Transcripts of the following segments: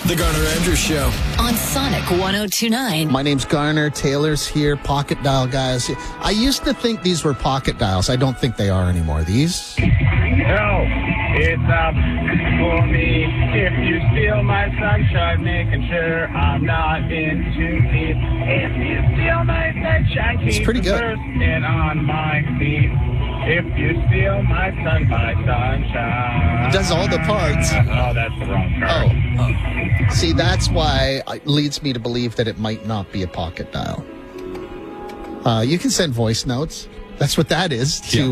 The Garner Andrews Show. On Sonic 102.9. My name's Garner. Taylor's here. Pocket dial guys. I used to think these were pocket dials. I don't think they are anymore. These? No, it's up for me. If you steal my sunshine, making sure I'm not in too deep. If you steal my sunshine, It's pretty good. And on my feet. If you steal my sunshine. It does all the parts. Oh, that's the wrong card. Oh. See, that's why it leads me to believe that it might not be a pocket dial. You can send voice notes. That's what that is, to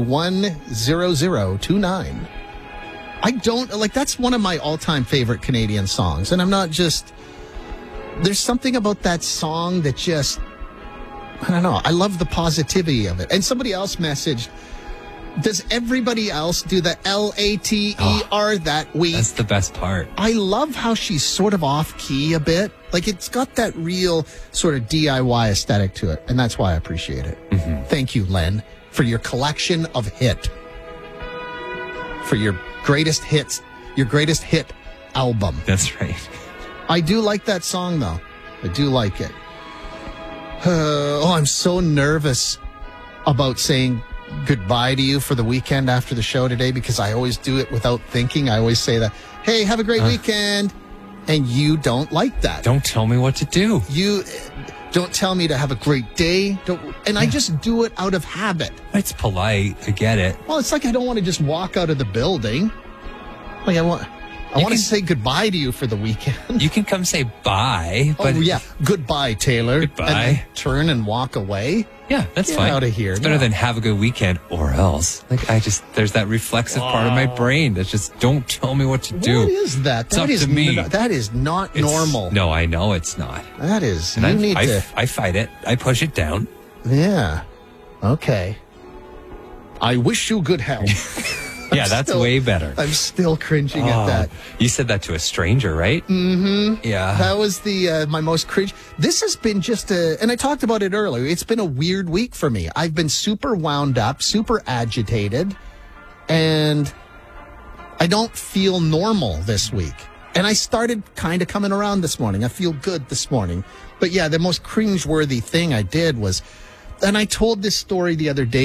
10029. I don't, like, that's one of my all-time favorite Canadian songs. And I'm not just, there's something about that song that just, I don't know, I love the positivity of it. And somebody else messaged, does everybody else do the Later that week? That's the best part. I love how she's sort of off-key a bit. Like, it's got that real sort of DIY aesthetic to it, and that's why I appreciate it. Mm-hmm. Thank you, Len, for your collection of hit. For your greatest hits, your greatest hit album. That's right. I do like that song, though. I do like it. I'm so nervous about saying goodbye to you for the weekend after the show today, because I always do it without thinking. I always say that, hey, have a great weekend. And you don't like that. Don't tell me what to do. You don't tell me to have a great day. I just do it out of habit. It's polite. I get it. Well, it's like I don't want to just walk out of the building. Like I want to say goodbye to you for the weekend. You can come say bye. But Goodbye, Taylor. Goodbye. And then turn and walk away. Yeah, that's Get fine. out of here. It's better than have a good weekend or else. Like, there's that reflexive part of my brain that's just, don't tell me what to do. What is that? It's up to me. That is not normal. No, I know it's not. That is. And I fight it. I push it down. Yeah. Okay. I wish you good health. Yeah, that's way better. I'm still cringing at that. You said that to a stranger, right? Mm-hmm. Yeah. That was my most cringe. This has been and I talked about it earlier, it's been a weird week for me. I've been super wound up, super agitated, and I don't feel normal this week. And I started kind of coming around this morning. I feel good this morning. But yeah, the most cringeworthy thing I did was, and I told this story the other day,